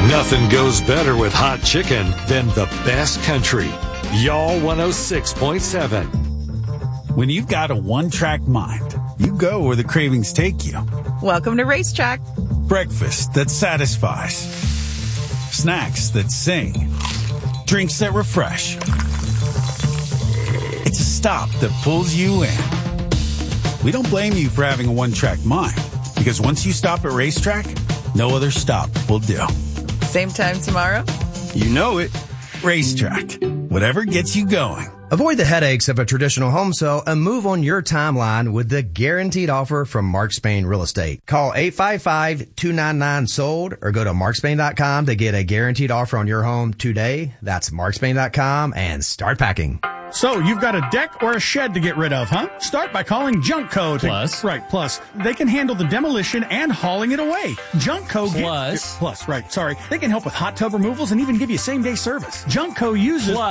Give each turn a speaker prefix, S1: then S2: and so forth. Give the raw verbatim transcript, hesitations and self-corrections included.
S1: Nothing goes better with hot chicken than the best country. Y'all one oh six point seven.
S2: When you've got a one-track mind, you go where the cravings take you.
S3: Welcome to Racetrack.
S2: Breakfast that satisfies. Snacks that sing. Drinks that refresh. It's a stop that pulls you in. We don't blame you for having a one-track mind, because once you stop at Racetrack, no other stop will do.
S3: Same time tomorrow?
S2: You know it. Racetrack. Whatever gets you going.
S4: Avoid the headaches of a traditional home sale and move on your timeline with the guaranteed offer from Mark Spain Real Estate. Call eight five five, two nine nine, sold or go to mark spain dot com to get a guaranteed offer on your home today. That's mark spain dot com and start packing.
S5: So, you've got a deck or a shed to get rid of, huh? Start by calling Junkco. To,
S6: Plus.
S5: Right, plus. They can handle the demolition and hauling it away. Junkco...
S6: Plus.
S5: Get, plus, right, sorry. They can help with hot tub removals and even give you same-day service. Junkco uses...
S6: Plus.